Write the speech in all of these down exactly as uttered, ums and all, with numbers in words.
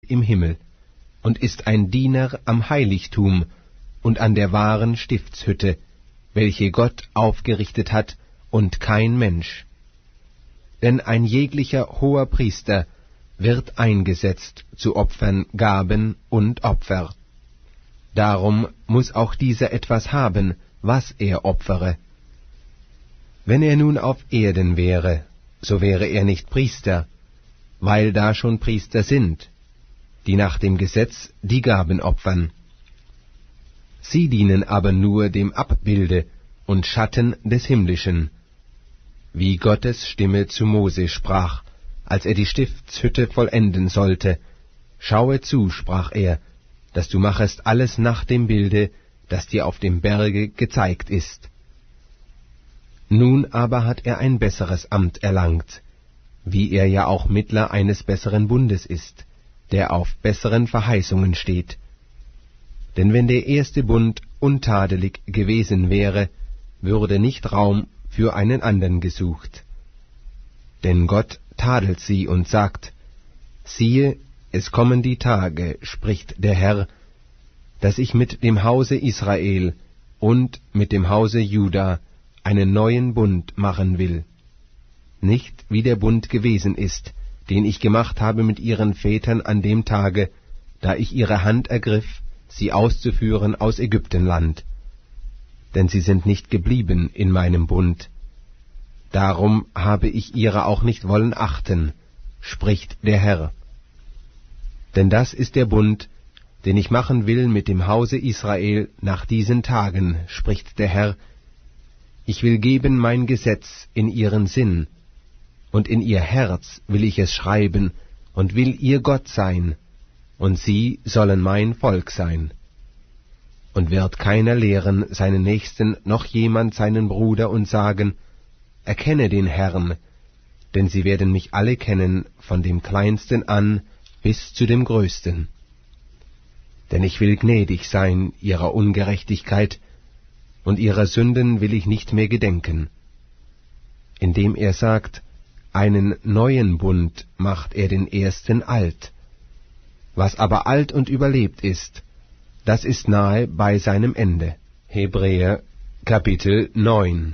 im Himmel und ist ein Diener am Heiligtum und an der wahren Stiftshütte, welche Gott aufgerichtet hat und kein Mensch. Denn ein jeglicher hoher Priester wird eingesetzt zu Opfern, Gaben und Opfer. Darum muß auch dieser etwas haben, was er opfere. Wenn er nun auf Erden wäre, so wäre er nicht Priester, weil da schon Priester sind, die nach dem Gesetz die Gaben opfern. Sie dienen aber nur dem Abbilde und Schatten des Himmlischen, wie Gottes Stimme zu Mose sprach, als er die Stiftshütte vollenden sollte. Schaue zu, sprach er, dass du machest alles nach dem Bilde, das dir auf dem Berge gezeigt ist. Nun aber hat er ein besseres Amt erlangt, wie er ja auch Mittler eines besseren Bundes ist, der auf besseren Verheißungen steht. Denn wenn der erste Bund untadelig gewesen wäre, würde nicht Raum für einen andern gesucht. Denn Gott tadelt sie und sagt, siehe, es kommen die Tage, spricht der Herr, dass ich mit dem Hause Israel und mit dem Hause Juda einen neuen Bund machen will. Nicht wie der Bund gewesen ist, den ich gemacht habe mit ihren Vätern an dem Tage, da ich ihre Hand ergriff, sie auszuführen aus Ägyptenland. Denn sie sind nicht geblieben in meinem Bund. Darum habe ich ihrer auch nicht wollen achten, spricht der Herr. Denn das ist der Bund, den ich machen will mit dem Hause Israel nach diesen Tagen, spricht der Herr. Ich will geben mein Gesetz in ihren Sinn, und in ihr Herz will ich es schreiben, und will ihr Gott sein, und sie sollen mein Volk sein. Und wird keiner lehren seinen Nächsten noch jemand seinen Bruder und sagen, erkenne den Herrn, denn sie werden mich alle kennen, von dem Kleinsten an bis zu dem Größten. Denn ich will gnädig sein ihrer Ungerechtigkeit, und ihrer Sünden will ich nicht mehr gedenken. Indem er sagt, einen neuen Bund macht er den ersten alt. Was aber alt und überlebt ist, das ist nahe bei seinem Ende. Hebräer Kapitel neun.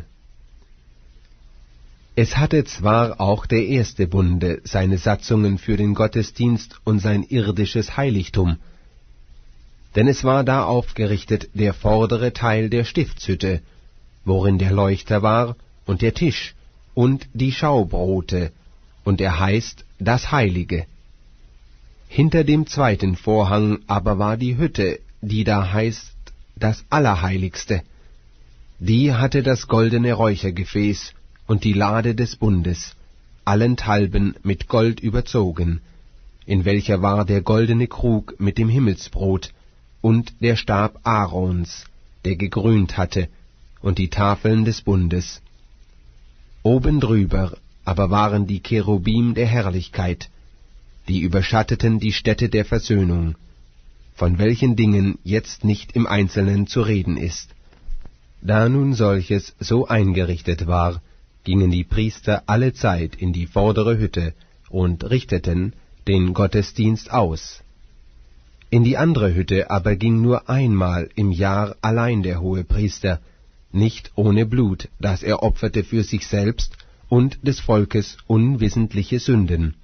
Es hatte zwar auch der erste Bunde seine Satzungen für den Gottesdienst und sein irdisches Heiligtum, denn es war da aufgerichtet der vordere Teil der Stiftshütte, worin der Leuchter war und der Tisch und die Schaubrote, und er heißt das Heilige. Hinter dem zweiten Vorhang aber war die Hütte, die da heißt das Allerheiligste. Die hatte das goldene Räuchergefäß und die Lade des Bundes, allenthalben mit Gold überzogen, in welcher war der goldene Krug mit dem Himmelsbrot und der Stab Aarons, der gegrünt hatte, und die Tafeln des Bundes. Oben drüber aber waren die Cherubim der Herrlichkeit, die überschatteten die Stätte der Versöhnung, von welchen Dingen jetzt nicht im Einzelnen zu reden ist. Da nun solches so eingerichtet war, gingen die Priester allezeit in die vordere Hütte und richteten den Gottesdienst aus. In die andere Hütte aber ging nur einmal im Jahr allein der Hohepriester, nicht ohne Blut, das er opferte für sich selbst und des Volkes unwissentliche Sünden.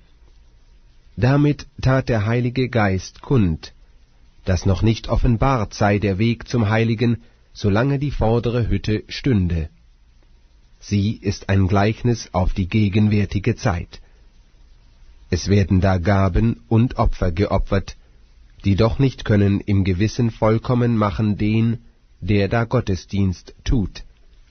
Damit tat der Heilige Geist kund, dass noch nicht offenbart sei der Weg zum Heiligen, solange die vordere Hütte stünde. Sie ist ein Gleichnis auf die gegenwärtige Zeit. Es werden da Gaben und Opfer geopfert, die doch nicht können im Gewissen vollkommen machen den, der da Gottesdienst tut.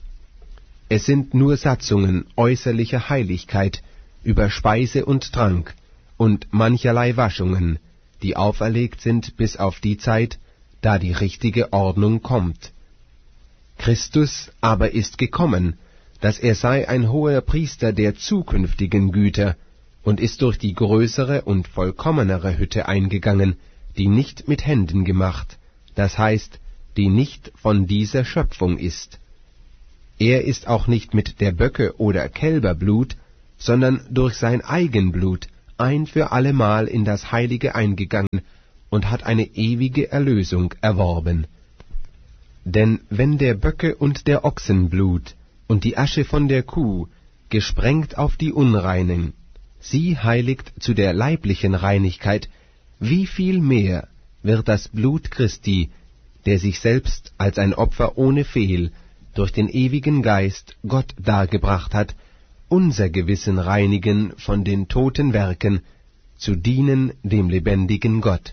Es sind nur Satzungen äußerlicher Heiligkeit über Speise und Trank und mancherlei Waschungen, die auferlegt sind bis auf die Zeit, da die richtige Ordnung kommt. Christus aber ist gekommen, dass er sei ein hoher Priester der zukünftigen Güter, und ist durch die größere und vollkommenere Hütte eingegangen, die nicht mit Händen gemacht, das heißt, die nicht von dieser Schöpfung ist. Er ist auch nicht mit der Böcke oder Kälber Blut, sondern durch sein Eigenblut ein für allemal in das Heilige eingegangen und hat eine ewige Erlösung erworben. Denn wenn der Böcke und der Ochsen Blut und die Asche von der Kuh, gesprengt auf die Unreinen, sie heiligt zu der leiblichen Reinigkeit, wie viel mehr wird das Blut Christi, der sich selbst als ein Opfer ohne Fehl durch den ewigen Geist Gott dargebracht hat, unser Gewissen reinigen von den toten Werken, zu dienen dem lebendigen Gott.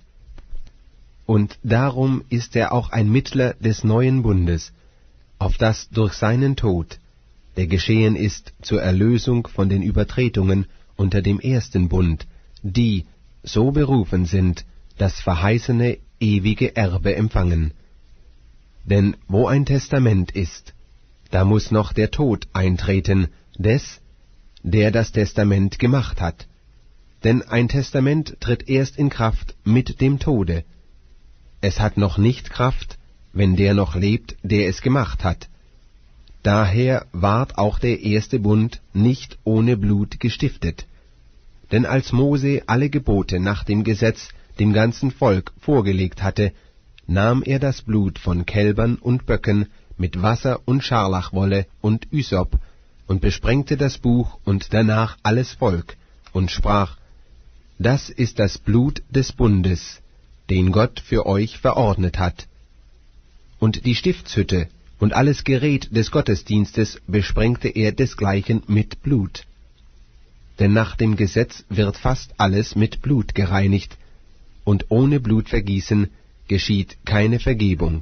Und darum ist er auch ein Mittler des neuen Bundes, auf das durch seinen Tod, der geschehen ist zur Erlösung von den Übertretungen unter dem ersten Bund, die, so berufen sind, das verheißene ewige Erbe empfangen. Denn wo ein Testament ist, da muß noch der Tod eintreten, des, der das Testament gemacht hat. Denn ein Testament tritt erst in Kraft mit dem Tode. Es hat noch nicht Kraft, wenn der noch lebt, der es gemacht hat. Daher ward auch der erste Bund nicht ohne Blut gestiftet. Denn als Mose alle Gebote nach dem Gesetz dem ganzen Volk vorgelegt hatte, nahm er das Blut von Kälbern und Böcken mit Wasser und Scharlachwolle und Ysop und besprengte das Buch und danach alles Volk und sprach: Das ist das Blut des Bundes, den Gott für euch verordnet hat. Und die Stiftshütte und alles Gerät des Gottesdienstes besprengte er desgleichen mit Blut. Denn nach dem Gesetz wird fast alles mit Blut gereinigt, und ohne Blutvergießen geschieht keine Vergebung.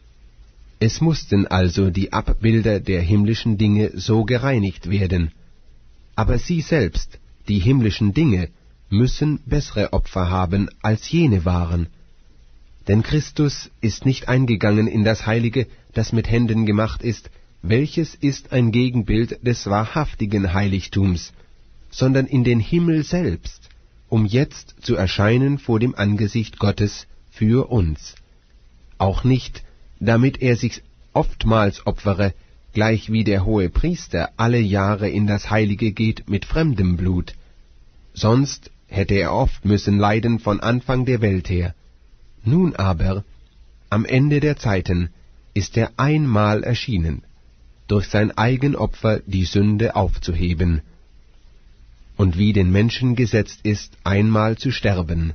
Es mussten also die Abbilder der himmlischen Dinge so gereinigt werden, aber sie selbst, die himmlischen Dinge, müssen bessere Opfer haben, als jene waren. Denn Christus ist nicht eingegangen in das Heilige, das mit Händen gemacht ist, welches ist ein Gegenbild des wahrhaftigen Heiligtums, sondern in den Himmel selbst, um jetzt zu erscheinen vor dem Angesicht Gottes für uns. Auch nicht, damit er sich oftmals opfere, gleich wie der hohe Priester alle Jahre in das Heilige geht mit fremdem Blut. Sonst hätte er oft müssen leiden von Anfang der Welt her. Nun aber, am Ende der Zeiten, ist er einmal erschienen, durch sein Eigenopfer die Sünde aufzuheben, und wie den Menschen gesetzt ist, einmal zu sterben.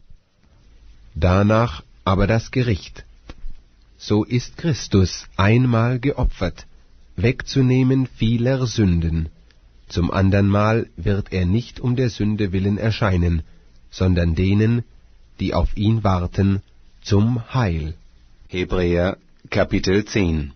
Danach aber das Gericht. So ist Christus einmal geopfert, wegzunehmen vieler Sünden. Zum andern Mal wird er nicht um der Sünde willen erscheinen, sondern denen, die auf ihn warten, zum Heil. Hebräer Kapitel zehn.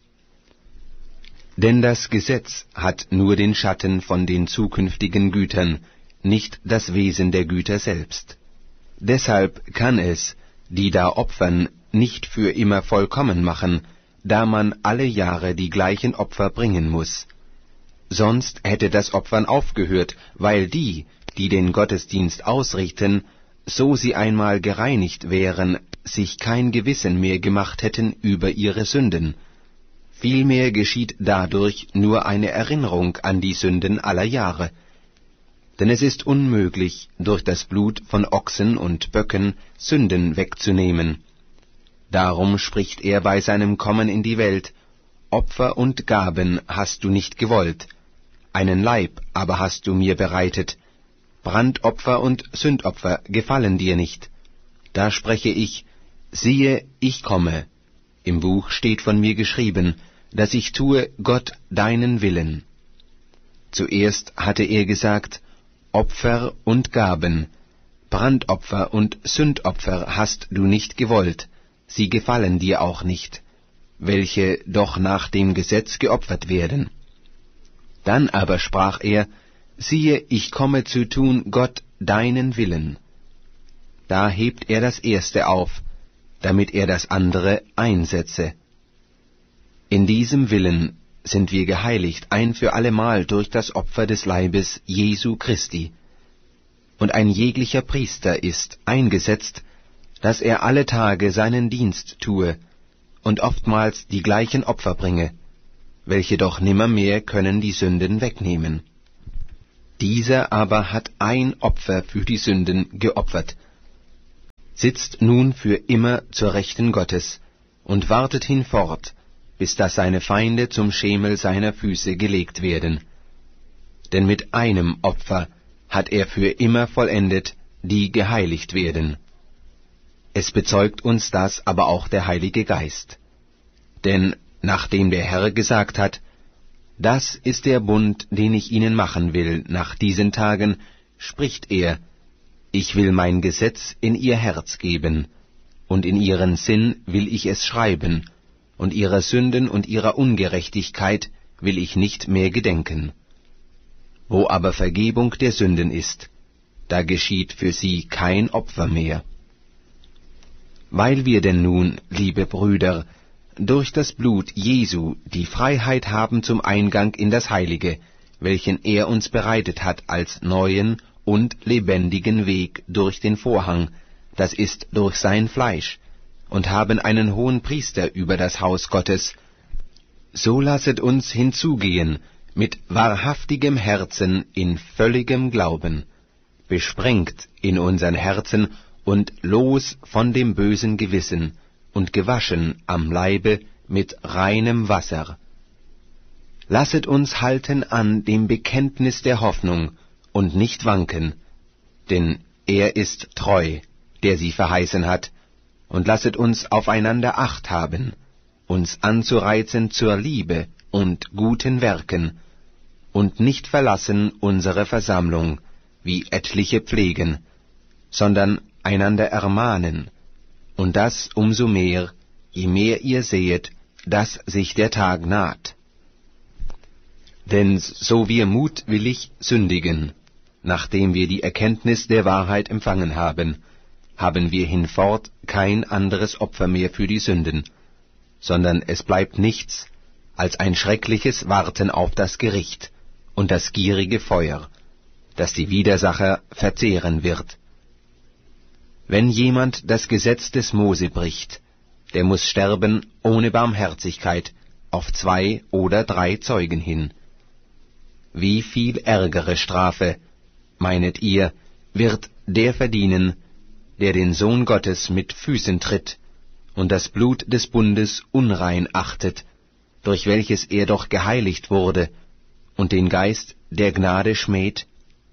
Denn das Gesetz hat nur den Schatten von den zukünftigen Gütern, nicht das Wesen der Güter selbst. Deshalb kann es, die da opfern, nicht für immer vollkommen machen, da man alle Jahre die gleichen Opfer bringen muß. Sonst hätte das Opfern aufgehört, weil die, die den Gottesdienst ausrichten, so sie einmal gereinigt wären, sich kein Gewissen mehr gemacht hätten über ihre Sünden. Vielmehr geschieht dadurch nur eine Erinnerung an die Sünden aller Jahre. Denn es ist unmöglich, durch das Blut von Ochsen und Böcken Sünden wegzunehmen. Darum spricht er bei seinem Kommen in die Welt: Opfer und Gaben hast du nicht gewollt, einen Leib aber hast du mir bereitet. Brandopfer und Sündopfer gefallen dir nicht. Da spreche ich: Siehe, ich komme. Im Buch steht von mir geschrieben, dass ich tue, Gott, deinen Willen. Zuerst hatte er gesagt: Opfer und Gaben, Brandopfer und Sündopfer hast du nicht gewollt, sie gefallen dir auch nicht, welche doch nach dem Gesetz geopfert werden. Dann aber sprach er: Siehe, ich komme zu tun, Gott, deinen Willen. Da hebt er das Erste auf, damit er das andere einsetze. In diesem Willen sind wir geheiligt ein für allemal durch das Opfer des Leibes Jesu Christi. Und ein jeglicher Priester ist eingesetzt, dass er alle Tage seinen Dienst tue und oftmals die gleichen Opfer bringe, welche doch nimmermehr können die Sünden wegnehmen. Dieser aber hat ein Opfer für die Sünden geopfert, sitzt nun für immer zur Rechten Gottes und wartet hinfort, bis dass seine Feinde zum Schemel seiner Füße gelegt werden. Denn mit einem Opfer hat er für immer vollendet, die geheiligt werden. Es bezeugt uns das aber auch der Heilige Geist. Denn nachdem der Herr gesagt hat, das ist der Bund, den ich ihnen machen will nach diesen Tagen, spricht er, ich will mein Gesetz in ihr Herz geben, und in ihren Sinn will ich es schreiben, und ihrer Sünden und ihrer Ungerechtigkeit will ich nicht mehr gedenken. Wo aber Vergebung der Sünden ist, da geschieht für sie kein Opfer mehr. Weil wir denn nun, liebe Brüder, durch das Blut Jesu die Freiheit haben zum Eingang in das Heilige, welchen er uns bereitet hat als neuen und lebendigen Weg durch den Vorhang, das ist durch sein Fleisch, und haben einen hohen Priester über das Haus Gottes, so lasset uns hinzugehen mit wahrhaftigem Herzen in völligem Glauben, besprengt in unseren Herzen und los von dem bösen Gewissen und gewaschen am Leibe mit reinem Wasser. Lasset uns halten an dem Bekenntnis der Hoffnung und nicht wanken, denn er ist treu, der sie verheißen hat, und lasset uns aufeinander Acht haben, uns anzureizen zur Liebe und guten Werken, und nicht verlassen unsere Versammlung, wie etliche pflegen, sondern einander ermahnen, und das umso mehr, je mehr ihr sehet, dass sich der Tag naht. Denn so wir mutwillig sündigen, nachdem wir die Erkenntnis der Wahrheit empfangen haben, haben wir hinfort kein anderes Opfer mehr für die Sünden, sondern es bleibt nichts als ein schreckliches Warten auf das Gericht und das gierige Feuer, das die Widersacher verzehren wird. Wenn jemand das Gesetz des Mose bricht, der muss sterben ohne Barmherzigkeit auf zwei oder drei Zeugen hin. Wie viel ärgere Strafe, meinet ihr, wird der verdienen, der den Sohn Gottes mit Füßen tritt und das Blut des Bundes unrein achtet, durch welches er doch geheiligt wurde, und den Geist der Gnade schmäht?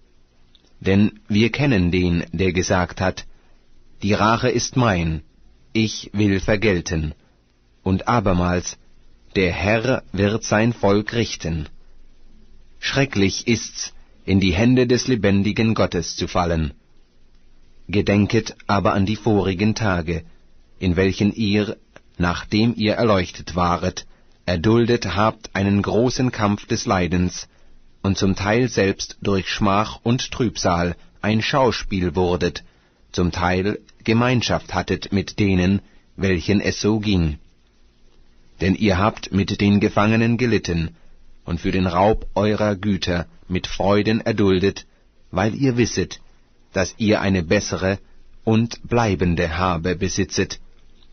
Denn wir kennen den, der gesagt hat, die Rache ist mein, ich will vergelten, und abermals, der Herr wird sein Volk richten. Schrecklich ist's, in die Hände des lebendigen Gottes zu fallen. Gedenket aber an die vorigen Tage, in welchen ihr, nachdem ihr erleuchtet waret, erduldet habt einen großen Kampf des Leidens, und zum Teil selbst durch Schmach und Trübsal ein Schauspiel wurdet, zum Teil Gemeinschaft hattet mit denen, welchen es so ging. Denn ihr habt mit den Gefangenen gelitten und für den Raub eurer Güter mit Freuden erduldet, weil ihr wisset, dass ihr eine bessere und bleibende Habe besitzet.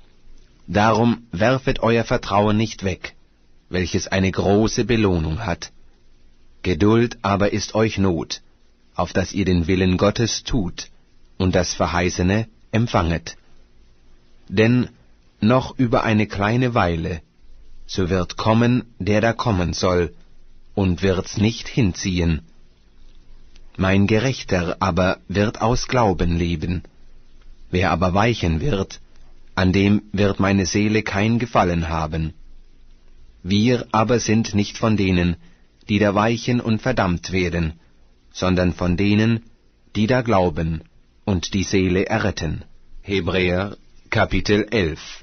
Darum werfet euer Vertrauen nicht weg, welches eine große Belohnung hat. Geduld aber ist euch Not, auf dass ihr den Willen Gottes tut und das Verheißene empfanget. Denn noch über eine kleine Weile, so wird kommen, der da kommen soll, und wird's nicht hinziehen. Mein Gerechter aber wird aus Glauben leben. Wer aber weichen wird, an dem wird meine Seele kein Gefallen haben. Wir aber sind nicht von denen, die da weichen und verdammt werden, sondern von denen, die da glauben und die Seele erretten. Hebräer Kapitel elf.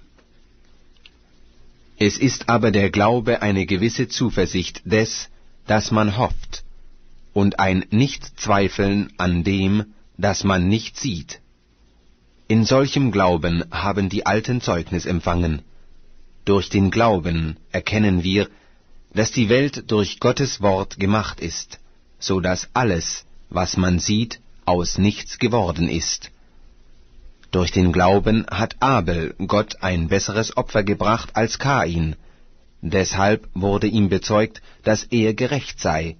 Es ist aber der Glaube eine gewisse Zuversicht des, dass man hofft, und ein Nichtzweifeln an dem, das man nicht sieht. In solchem Glauben haben die Alten Zeugnis empfangen. Durch den Glauben erkennen wir, dass die Welt durch Gottes Wort gemacht ist, so dass alles, was man sieht, aus nichts geworden ist. Durch den Glauben hat Abel Gott ein besseres Opfer gebracht als Kain. Deshalb wurde ihm bezeugt, dass er gerecht sei,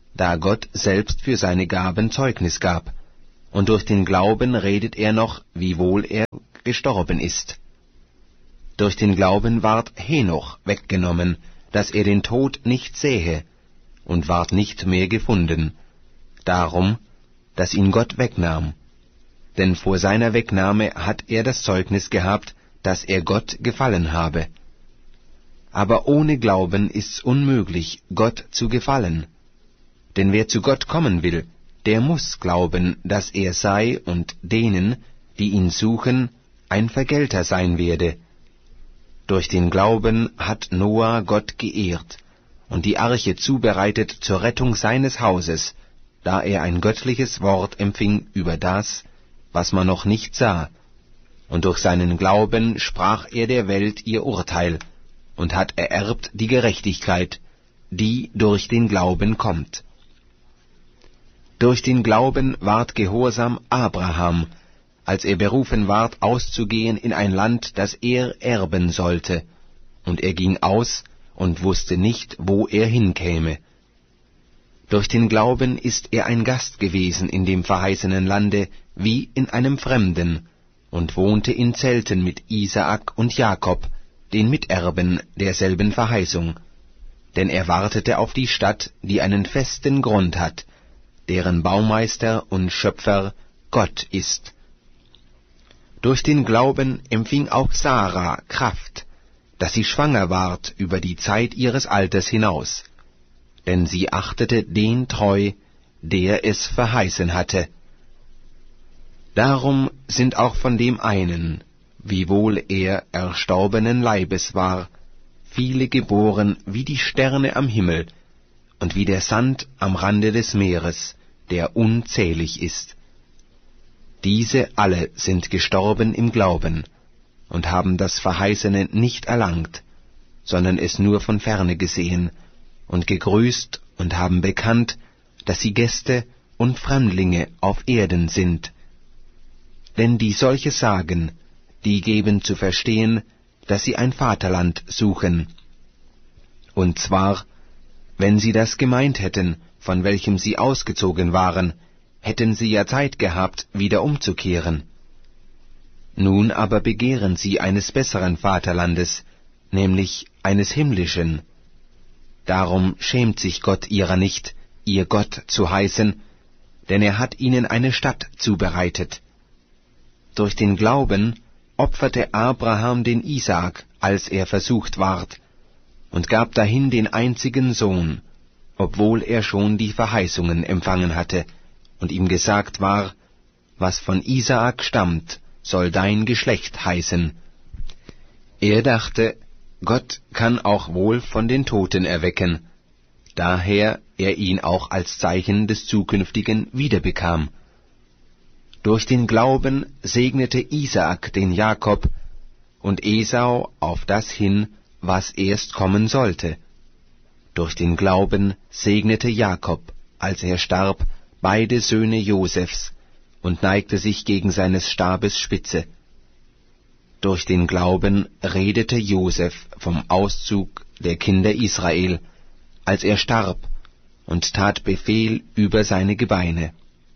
da Gott selbst für seine Gaben Zeugnis gab, und durch den Glauben redet er noch, wiewohl er gestorben ist. Durch den Glauben ward Henoch weggenommen, dass er den Tod nicht sähe, und ward nicht mehr gefunden, darum, dass ihn Gott wegnahm. Denn vor seiner Wegnahme hat er das Zeugnis gehabt, dass er Gott gefallen habe. Aber ohne Glauben ist's unmöglich, Gott zu gefallen. Denn wer zu Gott kommen will, der muß glauben, dass er sei und denen, die ihn suchen, ein Vergelter sein werde. Durch den Glauben hat Noah Gott geehrt und die Arche zubereitet zur Rettung seines Hauses, da er ein göttliches Wort empfing über das, was man noch nicht sah, und durch seinen Glauben sprach er der Welt ihr Urteil und hat ererbt die Gerechtigkeit, die durch den Glauben kommt. Durch den Glauben ward gehorsam Abraham, als er berufen ward, auszugehen in ein Land, das er erben sollte, und er ging aus und wusste nicht, wo er hinkäme. Durch den Glauben ist er ein Gast gewesen in dem verheißenen Lande, wie in einem Fremden, und wohnte in Zelten mit Isaak und Jakob, den Miterben derselben Verheißung. Denn er wartete auf die Stadt, die einen festen Grund hat, deren Baumeister und Schöpfer Gott ist. Durch den Glauben empfing auch Sarah Kraft, dass sie schwanger ward über die Zeit ihres Alters hinaus, denn sie achtete den treu, der es verheißen hatte. Darum sind auch von dem einen, wiewohl er erstorbenen Leibes war, viele geboren wie die Sterne am Himmel und wie der Sand am Rande des Meeres, der unzählig ist. Diese alle sind gestorben im Glauben und haben das Verheißene nicht erlangt, sondern es nur von ferne gesehen und gegrüßt und haben bekannt, dass sie Gäste und Fremdlinge auf Erden sind. Denn die solche sagen, die geben zu verstehen, dass sie ein Vaterland suchen. Und zwar, wenn sie das gemeint hätten, von welchem sie ausgezogen waren, hätten sie ja Zeit gehabt, wieder umzukehren. Nun aber begehren sie eines besseren Vaterlandes, nämlich eines himmlischen. Darum schämt sich Gott ihrer nicht, ihr Gott zu heißen, denn er hat ihnen eine Stadt zubereitet. Durch den Glauben opferte Abraham den Isaak, als er versucht ward, und gab dahin den einzigen Sohn, obwohl er schon die Verheißungen empfangen hatte, und ihm gesagt war, was von Isaak stammt, soll dein Geschlecht heißen. Er dachte, Gott kann auch wohl von den Toten erwecken, daher er ihn auch als Zeichen des Zukünftigen wiederbekam. Durch den Glauben segnete Isaak den Jakob und Esau auf das hin, was erst kommen sollte. Durch den Glauben segnete Jakob, als er starb, beide Söhne Josefs und neigte sich gegen seines Stabes Spitze. Durch den Glauben redete Josef vom Auszug der Kinder Israel, als er starb, und tat Befehl über seine Gebeine.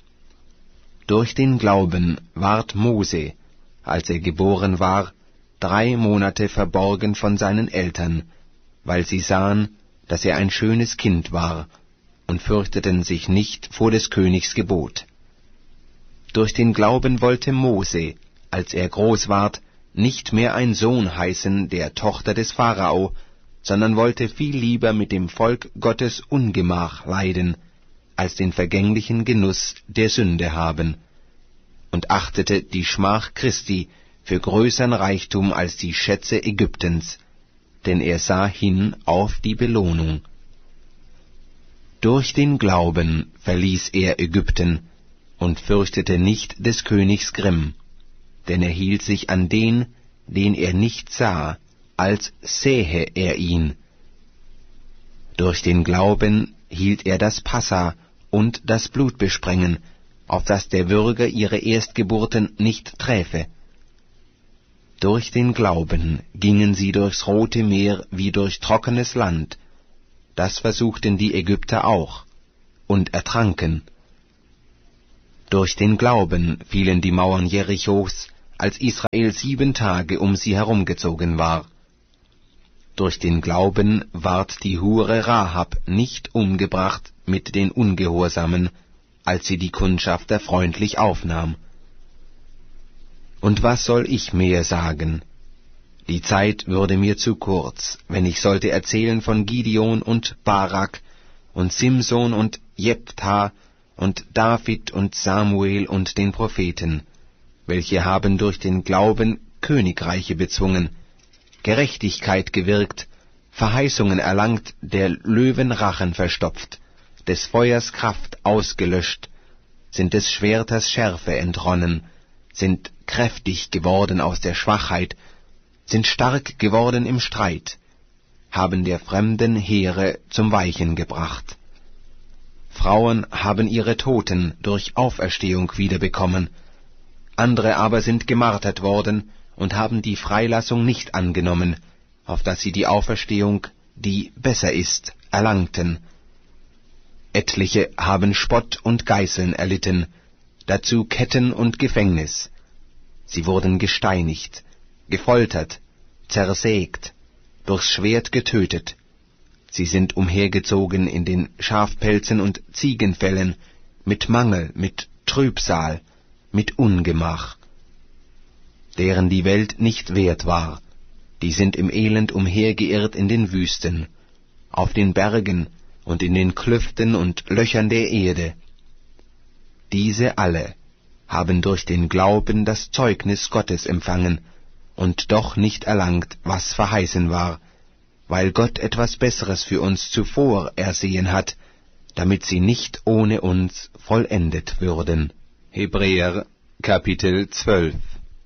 Durch den Glauben ward Mose, als er geboren war, drei Monate verborgen von seinen Eltern, weil sie sahen, dass er ein schönes Kind war, und fürchteten sich nicht vor des Königs Gebot. Durch den Glauben wollte Mose, als er groß ward, nicht mehr ein Sohn heißen der Tochter des Pharao, sondern wollte viel lieber mit dem Volk Gottes Ungemach leiden, als den vergänglichen Genuss der Sünde haben, und achtete die Schmach Christi für größern Reichtum als die Schätze Ägyptens, denn er sah hin auf die Belohnung. Durch den Glauben verließ er Ägypten und fürchtete nicht des Königs Grimm, denn er hielt sich an den, den er nicht sah, als sähe er ihn. Durch den Glauben hielt er das Passa und das Blutbesprengen, auf das der Würger ihre Erstgeburten nicht träfe. Durch den Glauben gingen sie durchs Rote Meer wie durch trockenes Land. Das versuchten die Ägypter auch, und ertranken. Durch den Glauben fielen die Mauern Jerichos, als Israel sieben Tage um sie herumgezogen war. Durch den Glauben ward die Hure Rahab nicht umgebracht mit den Ungehorsamen, als sie die Kundschafter freundlich aufnahm. Und was soll ich mehr sagen? Die Zeit würde mir zu kurz, wenn ich sollte erzählen von Gideon und Barak und Simson und Jephthah und David und Samuel und den Propheten, welche haben durch den Glauben Königreiche bezwungen, Gerechtigkeit gewirkt, Verheißungen erlangt, der Löwen Rachen verstopft, des Feuers Kraft ausgelöscht, sind des Schwerters Schärfe entronnen, sind kräftig geworden aus der Schwachheit, sind stark geworden im Streit, haben der fremden Heere zum Weichen gebracht. Frauen haben ihre Toten durch Auferstehung wiederbekommen, andere aber sind gemartert worden und haben die Freilassung nicht angenommen, auf dass sie die Auferstehung, die besser ist, erlangten. Etliche haben Spott und Geißeln erlitten, dazu Ketten und Gefängnis. Sie wurden gesteinigt, gefoltert, zersägt, durchs Schwert getötet. Sie sind umhergezogen in den Schafpelzen und Ziegenfellen, mit Mangel, mit Trübsal, mit Ungemach, deren die Welt nicht wert war, die sind im Elend umhergeirrt in den Wüsten, auf den Bergen und in den Klüften und Löchern der Erde. Diese alle haben durch den Glauben das Zeugnis Gottes empfangen und doch nicht erlangt, was verheißen war, weil Gott etwas Besseres für uns zuvor ersehen hat, damit sie nicht ohne uns vollendet würden. Hebräer Kapitel zwölf.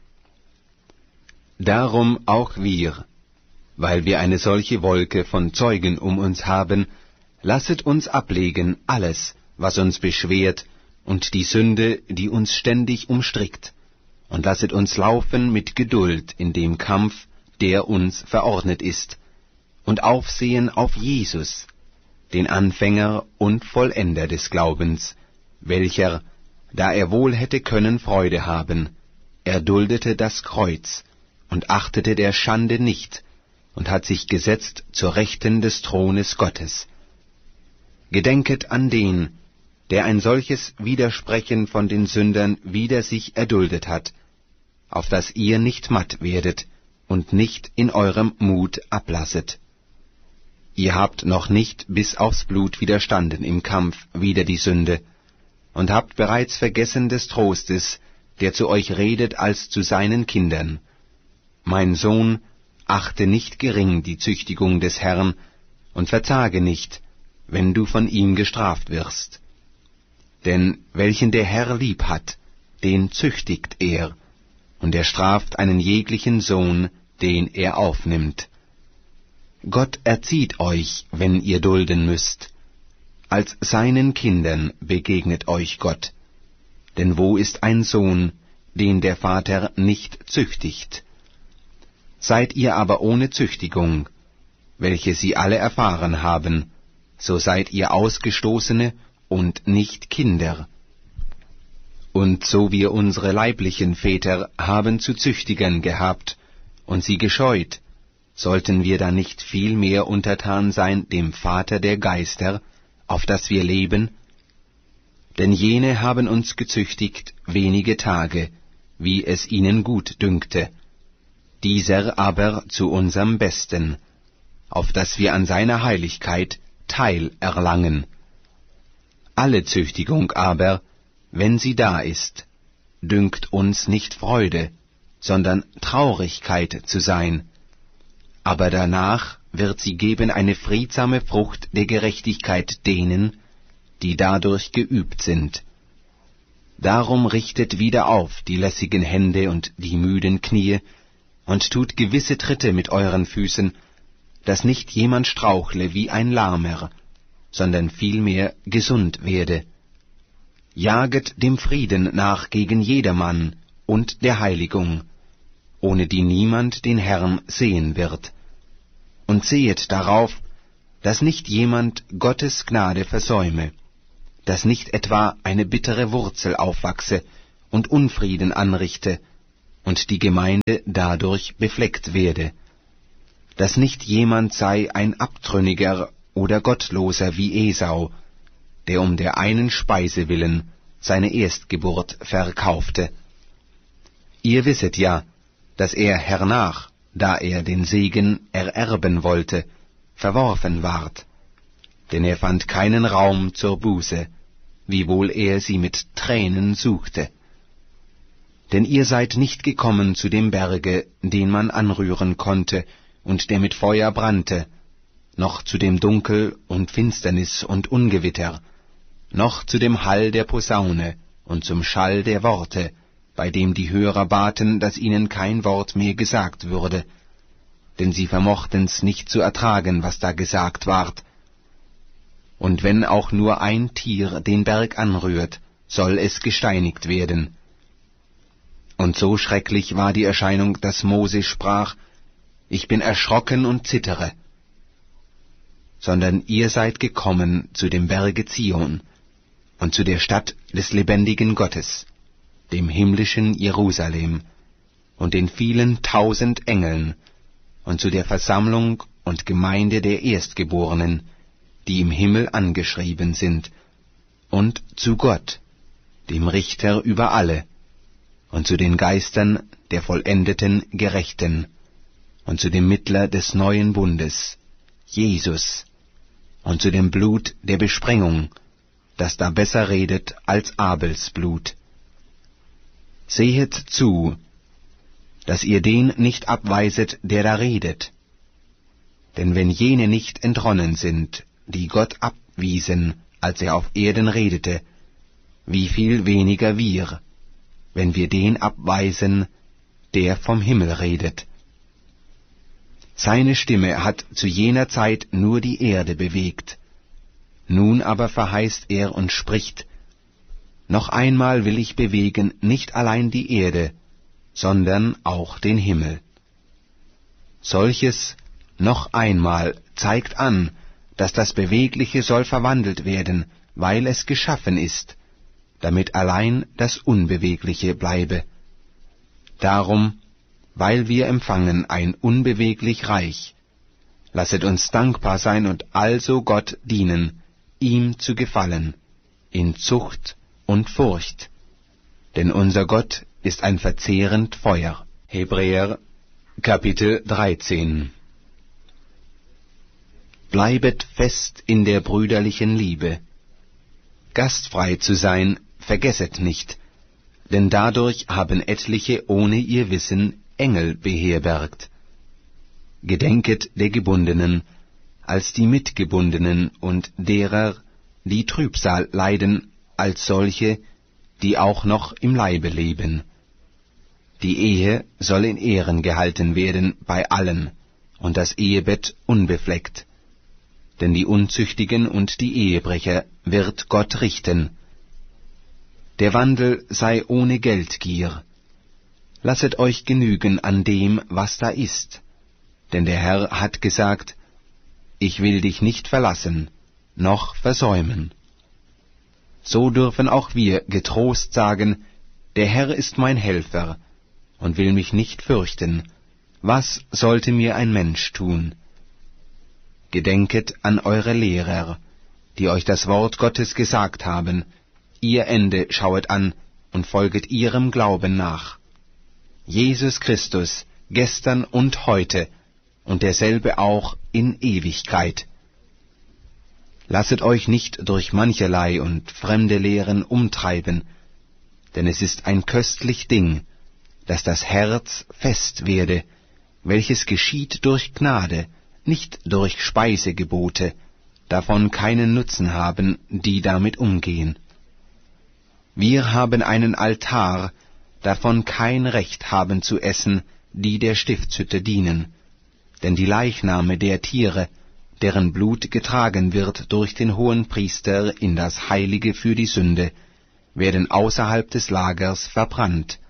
Darum auch wir, weil wir eine solche Wolke von Zeugen um uns haben, lasset uns ablegen alles, was uns beschwert, und die Sünde, die uns ständig umstrickt, und lasset uns laufen mit Geduld in dem Kampf, der uns verordnet ist, und aufsehen auf Jesus, den Anfänger und Vollender des Glaubens, welcher, da er wohl hätte können Freude haben, er duldete das Kreuz und achtete der Schande nicht und hat sich gesetzt zur Rechten des Thrones Gottes. Gedenket an den, der ein solches Widersprechen von den Sündern wider sich erduldet hat, auf dass ihr nicht matt werdet und nicht in eurem Mut ablasset. Ihr habt noch nicht bis aufs Blut widerstanden im Kampf wider die Sünde, und habt bereits vergessen des Trostes, der zu euch redet als zu seinen Kindern. Mein Sohn, achte nicht gering die Züchtigung des Herrn, und verzage nicht, wenn du von ihm gestraft wirst. Denn welchen der Herr lieb hat, den züchtigt er, und er straft einen jeglichen Sohn, den er aufnimmt. Gott erzieht euch, wenn ihr dulden müsst. Als seinen Kindern begegnet euch Gott. Denn wo ist ein Sohn, den der Vater nicht züchtigt? Seid ihr aber ohne Züchtigung, welche sie alle erfahren haben, so seid ihr Ausgestoßene und nicht Kinder. Und so wir unsere leiblichen Väter haben zu züchtigen gehabt und sie gescheut, sollten wir dann nicht viel mehr untertan sein dem Vater der Geister, auf dass wir leben? Denn jene haben uns gezüchtigt wenige Tage, wie es ihnen gut dünkte, dieser aber zu unserm Besten, auf dass wir an seiner Heiligkeit Teil erlangen. Alle Züchtigung aber, wenn sie da ist, dünkt uns nicht Freude, sondern Traurigkeit zu sein, aber danach wird sie geben eine friedsame Frucht der Gerechtigkeit denen, die dadurch geübt sind. Darum richtet wieder auf die lässigen Hände und die müden Knie, und tut gewisse Tritte mit euren Füßen, dass nicht jemand strauchle wie ein Lahmer, sondern vielmehr gesund werde. Jaget dem Frieden nach gegen jedermann und der Heiligung, ohne die niemand den Herrn sehen wird. Und sehet darauf, dass nicht jemand Gottes Gnade versäume, dass nicht etwa eine bittere Wurzel aufwachse und Unfrieden anrichte und die Gemeinde dadurch befleckt werde, dass nicht jemand sei ein Abtrünniger oder Gottloser wie Esau, der um der einen Speise willen seine Erstgeburt verkaufte. Ihr wisset ja, dass er hernach, da er den Segen ererben wollte, verworfen ward, denn er fand keinen Raum zur Buße, wiewohl er sie mit Tränen suchte. Denn ihr seid nicht gekommen zu dem Berge, den man anrühren konnte und der mit Feuer brannte, noch zu dem Dunkel und Finsternis und Ungewitter, noch zu dem Hall der Posaune und zum Schall der Worte, bei dem die Hörer baten, dass ihnen kein Wort mehr gesagt würde, denn sie vermochten's nicht zu ertragen, was da gesagt ward. Und wenn auch nur ein Tier den Berg anrührt, soll es gesteinigt werden. Und so schrecklich war die Erscheinung, dass Mose sprach, ich bin erschrocken und zittere. Sondern ihr seid gekommen zu dem Berge Zion und zu der Stadt des lebendigen Gottes, dem himmlischen Jerusalem und den vielen tausend Engeln und zu der Versammlung und Gemeinde der Erstgeborenen, die im Himmel angeschrieben sind, und zu Gott, dem Richter über alle, und zu den Geistern der vollendeten Gerechten, und zu dem Mittler des neuen Bundes, Jesus, und zu dem Blut der Besprengung, das da besser redet als Abels Blut. Sehet zu, dass ihr den nicht abweiset, der da redet. Denn wenn jene nicht entronnen sind, die Gott abwiesen, als er auf Erden redete, wie viel weniger wir, wenn wir den abweisen, der vom Himmel redet. Seine Stimme hat zu jener Zeit nur die Erde bewegt. Nun aber verheißt er und spricht, noch einmal will ich bewegen nicht allein die Erde, sondern auch den Himmel. Solches noch einmal zeigt an, dass das Bewegliche soll verwandelt werden, weil es geschaffen ist, damit allein das Unbewegliche bleibe. Darum, weil wir empfangen ein unbeweglich Reich, lasset uns dankbar sein und also Gott dienen, ihm zu gefallen, in Zucht und Furcht, denn unser Gott ist ein verzehrend Feuer. Hebräer, Kapitel dreizehn. Bleibet fest in der brüderlichen Liebe. Gastfrei zu sein, vergesset nicht, denn dadurch haben etliche ohne ihr Wissen Engel beherbergt. Gedenket der Gebundenen, als die Mitgebundenen und derer, die Trübsal leiden, als solche, die auch noch im Leibe leben. Die Ehe soll in Ehren gehalten werden bei allen, und das Ehebett unbefleckt. Denn die Unzüchtigen und die Ehebrecher wird Gott richten. Der Wandel sei ohne Geldgier. Lasset euch genügen an dem, was da ist. Denn der Herr hat gesagt, ich will dich nicht verlassen, noch versäumen. So dürfen auch wir getrost sagen, der Herr ist mein Helfer, und will mich nicht fürchten. Was sollte mir ein Mensch tun? Gedenket an eure Lehrer, die euch das Wort Gottes gesagt haben, ihr Ende schauet an und folget ihrem Glauben nach. Jesus Christus, gestern und heute, und derselbe auch in Ewigkeit. Lasset euch nicht durch mancherlei und fremde Lehren umtreiben, denn es ist ein köstlich Ding, dass das Herz fest werde, welches geschieht durch Gnade, nicht durch Speisegebote, davon keinen Nutzen haben, die damit umgehen. Wir haben einen Altar, davon kein Recht haben zu essen, die der Stiftshütte dienen, denn die Leichname der Tiere, deren Blut getragen wird durch den Hohenpriester in das Heilige für die Sünde, werden außerhalb des Lagers verbrannt.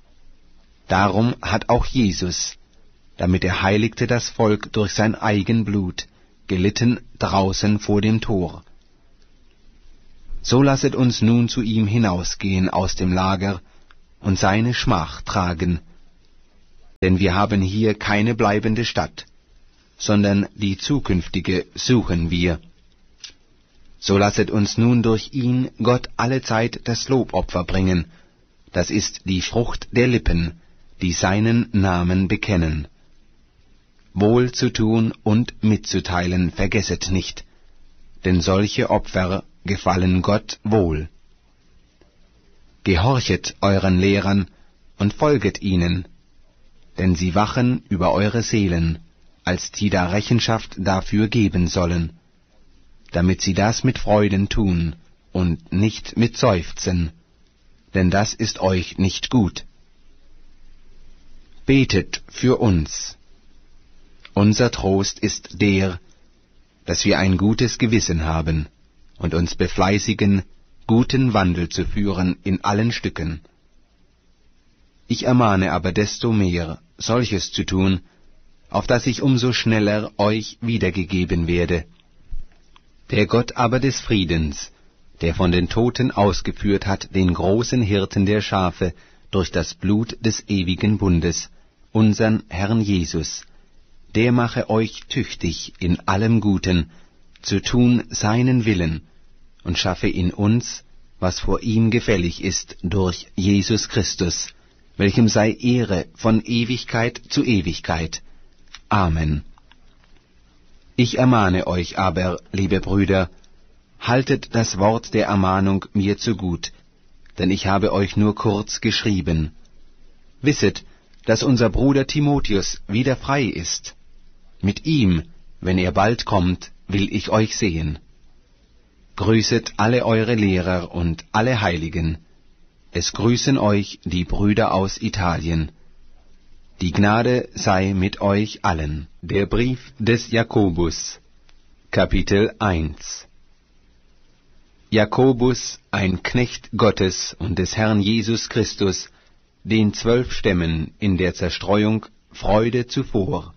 Darum hat auch Jesus, damit er heiligte das Volk durch sein eigen Blut, gelitten draußen vor dem Tor. So lasset uns nun zu ihm hinausgehen aus dem Lager und seine Schmach tragen. Denn wir haben hier keine bleibende Stadt, sondern die zukünftige suchen wir. So lasset uns nun durch ihn Gott allezeit das Lobopfer bringen, das ist die Frucht der Lippen, die seinen Namen bekennen. Wohl zu tun und mitzuteilen vergesset nicht, denn solche Opfer gefallen Gott wohl. Gehorchet euren Lehrern und folget ihnen, denn sie wachen über eure Seelen, als die da Rechenschaft dafür geben sollen, damit sie das mit Freuden tun und nicht mit Seufzen, denn das ist euch nicht gut. Betet für uns. Unser Trost ist der, dass wir ein gutes Gewissen haben und uns befleißigen, guten Wandel zu führen in allen Stücken. Ich ermahne aber desto mehr, solches zu tun, auf dass ich umso schneller euch wiedergegeben werde. Der Gott aber des Friedens, der von den Toten ausgeführt hat den großen Hirten der Schafe durch das Blut des ewigen Bundes, unsern Herrn Jesus, der mache euch tüchtig in allem Guten, zu tun seinen Willen, und schaffe in uns, was vor ihm gefällig ist, durch Jesus Christus, welchem sei Ehre von Ewigkeit zu Ewigkeit. Amen. Ich ermahne euch aber, liebe Brüder, haltet das Wort der Ermahnung mir zugut, denn ich habe euch nur kurz geschrieben. Wisset, dass unser Bruder Timotheus wieder frei ist. Mit ihm, wenn er bald kommt, will ich euch sehen. Grüßet alle eure Lehrer und alle Heiligen. Es grüßen euch die Brüder aus Italien. Die Gnade sei mit euch allen. Der Brief des Jakobus, Kapitel eins. Jakobus, ein Knecht Gottes und des Herrn Jesus Christus, den zwölf Stämmen in der Zerstreuung Freude zuvor.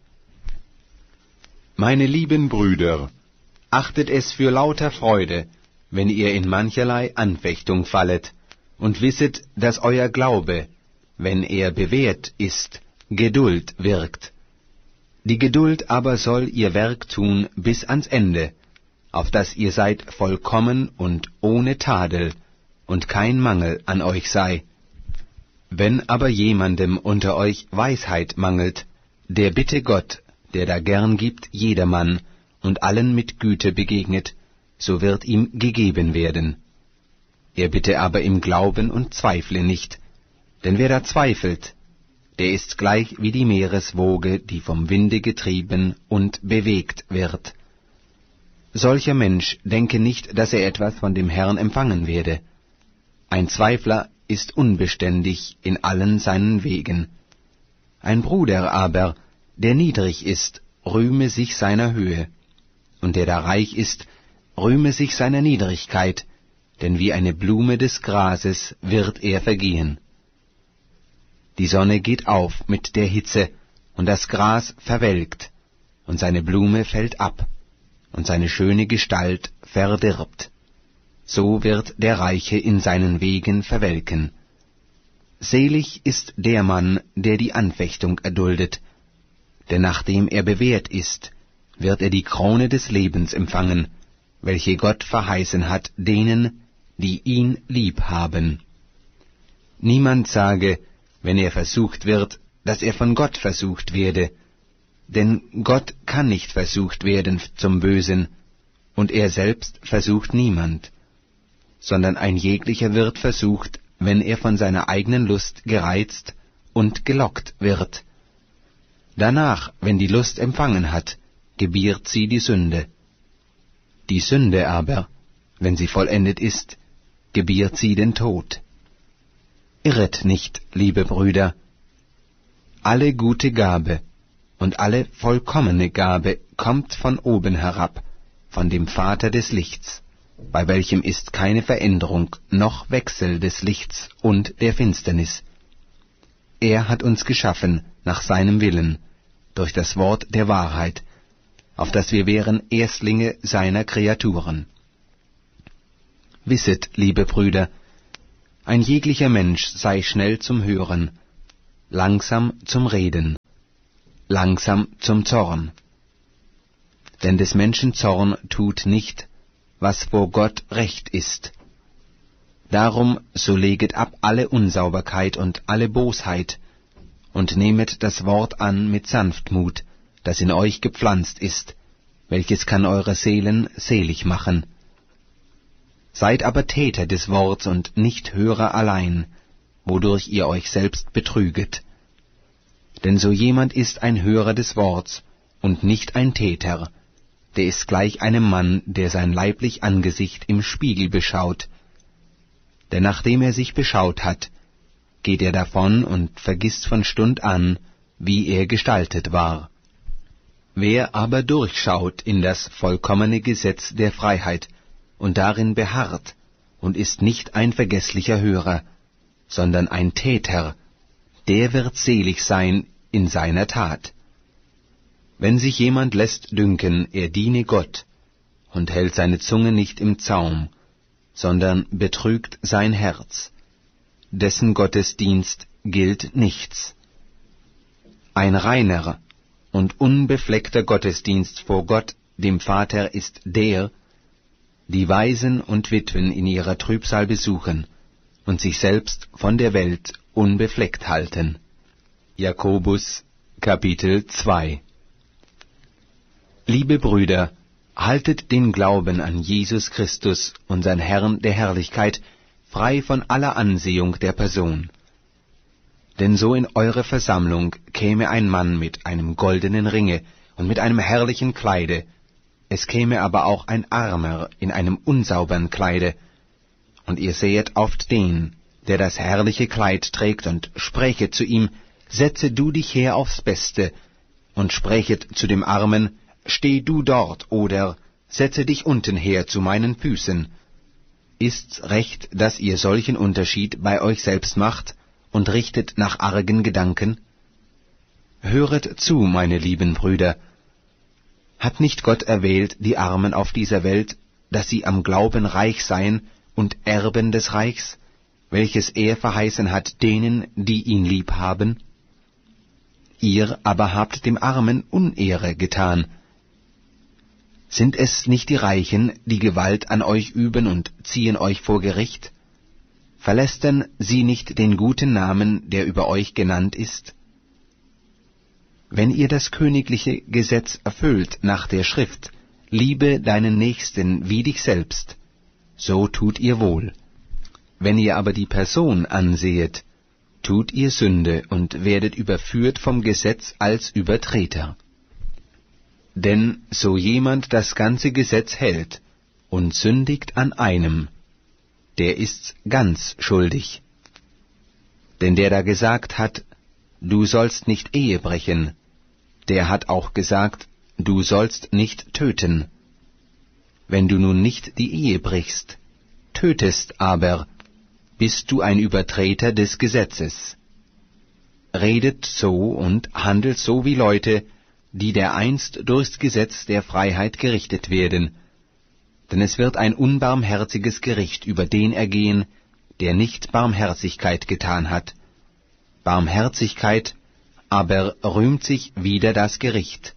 Meine lieben Brüder, achtet es für lauter Freude, wenn ihr in mancherlei Anfechtung fallet, und wisset, dass euer Glaube, wenn er bewährt ist, Geduld wirkt. Die Geduld aber soll ihr Werk tun bis ans Ende, auf dass ihr seid vollkommen und ohne Tadel, und kein Mangel an euch sei. Wenn aber jemandem unter euch Weisheit mangelt, der bitte Gott, der da gern gibt jedermann und allen mit Güte begegnet, so wird ihm gegeben werden. Er bitte aber im Glauben und zweifle nicht, denn wer da zweifelt, der ist gleich wie die Meereswoge, die vom Winde getrieben und bewegt wird. Solcher Mensch denke nicht, dass er etwas von dem Herrn empfangen werde. Ein Zweifler ist unbeständig in allen seinen Wegen. Ein Bruder aber, der niedrig ist, rühme sich seiner Höhe, und der da reich ist, rühme sich seiner Niedrigkeit, denn wie eine Blume des Grases wird er vergehen. Die Sonne geht auf mit der Hitze, und das Gras verwelkt, und seine Blume fällt ab, und seine schöne Gestalt verdirbt. So wird der Reiche in seinen Wegen verwelken. Selig ist der Mann, der die Anfechtung erduldet, denn nachdem er bewährt ist, wird er die Krone des Lebens empfangen, welche Gott verheißen hat denen, die ihn lieb haben. Niemand sage, wenn er versucht wird, dass er von Gott versucht werde, denn Gott kann nicht versucht werden zum Bösen, und er selbst versucht niemand, sondern ein jeglicher wird versucht, wenn er von seiner eigenen Lust gereizt und gelockt wird. Danach, wenn die Lust empfangen hat, gebiert sie die Sünde. Die Sünde aber, wenn sie vollendet ist, gebiert sie den Tod. Irret nicht, liebe Brüder, alle gute Gabe und alle vollkommene Gabe kommt von oben herab, von dem Vater des Lichts, bei welchem ist keine Veränderung noch Wechsel des Lichts und der Finsternis. Er hat uns geschaffen nach seinem Willen, durch das Wort der Wahrheit, auf dass wir wären Erstlinge seiner Kreaturen. Wisset, liebe Brüder, ein jeglicher Mensch sei schnell zum Hören, langsam zum Reden, langsam zum Zorn. Denn des Menschen Zorn tut nicht, was vor Gott recht ist. Darum so leget ab alle Unsauberkeit und alle Bosheit, und nehmet das Wort an mit Sanftmut, das in euch gepflanzt ist, welches kann eure Seelen selig machen. Seid aber Täter des Worts und nicht Hörer allein, wodurch ihr euch selbst betrüget. Denn so jemand ist ein Hörer des Worts und nicht ein Täter, der ist gleich einem Mann, der sein leiblich Angesicht im Spiegel beschaut. Denn nachdem er sich beschaut hat, geht er davon und vergisst von Stund an, wie er gestaltet war. Wer aber durchschaut in das vollkommene Gesetz der Freiheit und darin beharrt und ist nicht ein vergesslicher Hörer, sondern ein Täter, der wird selig sein in seiner Tat. Wenn sich jemand lässt dünken, er diene Gott und hält seine Zunge nicht im Zaum, sondern betrügt sein Herz, dessen Gottesdienst gilt nichts. Ein reiner und unbefleckter Gottesdienst vor Gott, dem Vater, ist der, die Waisen und Witwen in ihrer Trübsal besuchen und sich selbst von der Welt unbefleckt halten. Jakobus, Kapitel zwei. Liebe Brüder, haltet den Glauben an Jesus Christus, unseren Herrn der Herrlichkeit, frei von aller Ansehung der Person. Denn so in eure Versammlung käme ein Mann mit einem goldenen Ringe und mit einem herrlichen Kleide, es käme aber auch ein Armer in einem unsaubern Kleide, und ihr sähet oft den, der das herrliche Kleid trägt, und sprächet zu ihm, setze du dich her aufs Beste, und sprächet zu dem Armen, steh du dort, oder setze dich unten her zu meinen Füßen. Ist's recht, dass ihr solchen Unterschied bei euch selbst macht und richtet nach argen Gedanken? Höret zu, meine lieben Brüder. Hat nicht Gott erwählt die Armen auf dieser Welt, dass sie am Glauben reich seien und Erben des Reichs, welches er verheißen hat denen, die ihn lieb haben? Ihr aber habt dem Armen Unehre getan. Sind es nicht die Reichen, die Gewalt an euch üben und ziehen euch vor Gericht? Verlästern sie nicht den guten Namen, der über euch genannt ist? Wenn ihr das königliche Gesetz erfüllt nach der Schrift, liebe deinen Nächsten wie dich selbst, so tut ihr wohl. Wenn ihr aber die Person ansehet, tut ihr Sünde und werdet überführt vom Gesetz als Übertreter. Denn so jemand das ganze Gesetz hält und sündigt an einem, der ist's ganz schuldig. Denn der da gesagt hat, du sollst nicht Ehe brechen, der hat auch gesagt, du sollst nicht töten. Wenn du nun nicht die Ehe brichst, tötest aber, bist du ein Übertreter des Gesetzes. Redet so und handelt so wie Leute, die dereinst durchs Gesetz der Freiheit gerichtet werden, denn es wird ein unbarmherziges Gericht über den ergehen, der nicht Barmherzigkeit getan hat. Barmherzigkeit aber rühmt sich wider das Gericht.